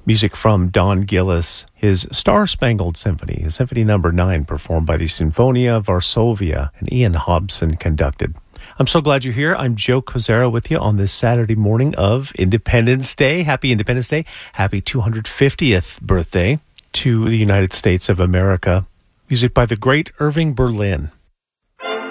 Music from Don Gillis, his Star-Spangled Symphony, his Symphony Number 9, performed by the Sinfonia Varsovia, and Ian Hobson conducted. I'm so glad you're here. I'm Joe Kozera with you on this Saturday morning of Independence Day. Happy Independence Day. Happy 250th birthday to the United States of America. Music by the great Irving Berlin.